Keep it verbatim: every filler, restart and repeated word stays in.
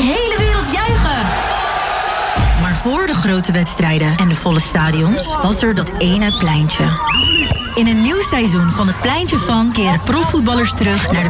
hele wereld juichen. Maar voor de grote wedstrijden en de volle stadions was er dat ene pleintje. In een nieuw seizoen van het Pleintje van keren profvoetballers terug naar de